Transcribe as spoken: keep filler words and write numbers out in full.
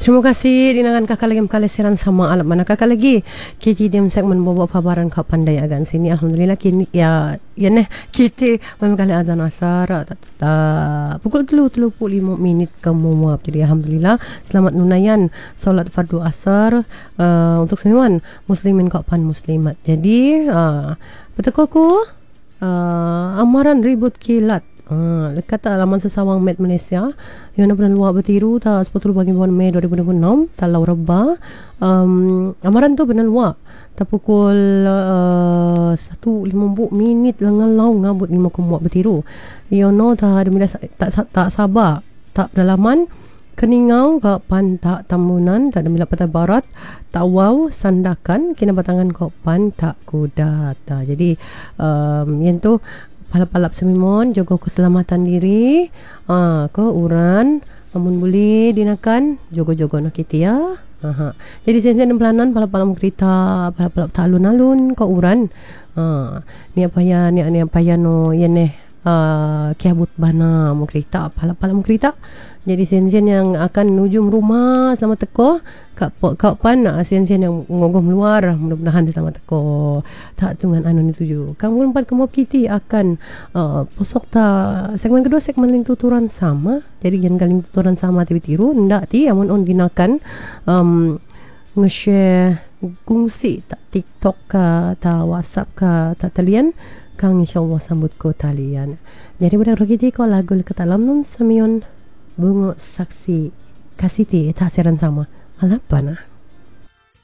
Terima kasih dinangan kakak lagi mkalesiran sama alat mana kakak lagi kiti dem segmen bobo pabaran kau pandai agan sini alhamdulillah kini ya ya neh kita memang kali azan asar pukul telu telu puluh lima minit kamu muap jadi alhamdulillah selamat nunayan solat fardu asar uh, untuk semua muslimin kau pan muslimat jadi uh, betul aku uh, amaran ribut kilat Uh, dekat alaman sesawang Med Malaysia yang pernah luar bertiru tak sepuluh pagi bulan Mei dua ribu dua puluh enam talau reba um, amaran tu benar luar tak pukul uh, satu lima puluh minit lengalau ngabut lima kemuak bertiru you know tak ada tak, tak, tak sabar tak dalaman keningau kapan tak tamunan tak ada mila patah barat tak wow sandakan kena batangan kapan tak kuda tak. Jadi um, yang tu palap-palap semimon jaga keselamatan diri ah ke uran amun boleh dinakan jaga-jaga nak kita ya aha jadi sen-sen pelanan palap-palap kereta palap-palap talun-alun ke uran ah ni apa ya ni ni apa ya no yeneh uh, kiabut bana mu kereta palap-palap mu kereta jadi sen-sen yang akan nujum rumah selamat teko kak kak pan sen-sen yang ngogom luar mudah-mudahan selamat teko tak tungan anu ni tuju kamu empat kemo kiti akan uh, posok ta segmen kedua segmen ling tuturan sama jadi yang galing tuturan sama tiru ndak ti amun on dinakan um, nge-share kongsi tak TikTok ka ta WhatsApp ka ta talian kang insyaallah sambut ko talian jadi budak rogiti ko lagu ketalam nun samion bungo saksi kasih ti tasiran sama alapana